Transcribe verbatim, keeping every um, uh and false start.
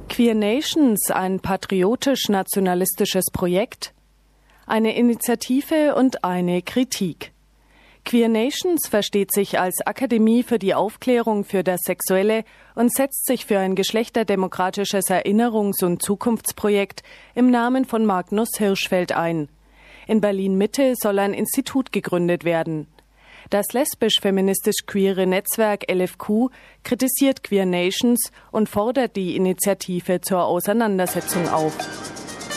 Queer Nations, ein patriotisch-nationalistisches Projekt, eine Initiative und eine Kritik. Queer Nations versteht sich als Akademie für die Aufklärung für das Sexuelle und setzt sich für ein geschlechterdemokratisches Erinnerungs- und Zukunftsprojekt im Namen von Magnus Hirschfeld ein. In Berlin-Mitte soll ein Institut gegründet werden. Das lesbisch-feministisch-queere Netzwerk L F Q kritisiert Queer Nations und fordert die Initiative zur Auseinandersetzung auf.